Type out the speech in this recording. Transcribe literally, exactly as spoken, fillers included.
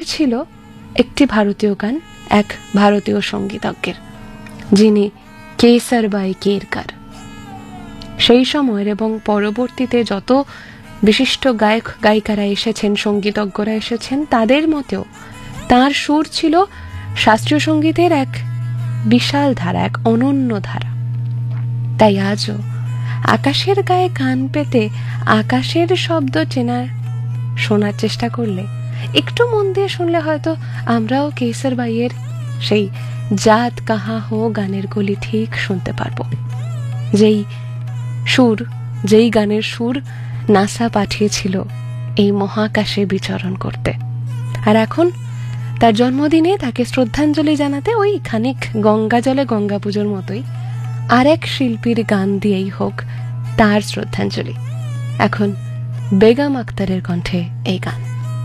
ছিল একটি ভারতীয় গান, এক ভারতীয় সঙ্গীতজ্ঞের, যিনি কেসারবাই কেরকার। সেই সময়ের এবং পরবর্তীতে যত বিশিষ্ট গায়ক গায়িকারা এসেছেন, সঙ্গীতজ্ঞরা এসেছেন, তাদের মতেও তার সুর ছিল শাস্ত্রীয় সঙ্গীতের এক বিশাল ধারা, এক অনন্য ধারা। তাই আজও আকাশের গায়ে কান পেতে আকাশের শব্দ চেনার শোনার চেষ্টা করলে, একটু মন দিয়ে শুনলে হয়তো আমরাও কেসারবাইয়ের সেই জাত কাহা হো গানের কলি ঠিক শুনতে পারবো, যেই সুর, যেই গানের সুর নাসা পাঠিয়েছিল এই মহাকাশে বিচরণ করতে। আর এখন তার জন্মদিনে তাকে শ্রদ্ধাঞ্জলি জানাতে ওই খানিক গঙ্গা জলে গঙ্গা পুজোর মতোই আর এক শিল্পীর গান দিয়েই হোক তার শ্রদ্ধাঞ্জলি। এখন বেগম আক্তারের কণ্ঠে এই গান।